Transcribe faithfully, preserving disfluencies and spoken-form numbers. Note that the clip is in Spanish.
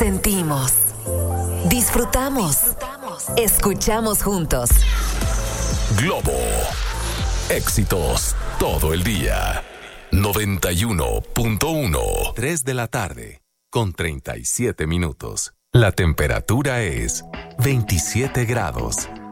Sentimos, disfrutamos, escuchamos juntos. Globo, éxitos todo el día. noventa y uno punto uno. tres de la tarde, con treinta y siete minutos. La temperatura es veintisiete grados.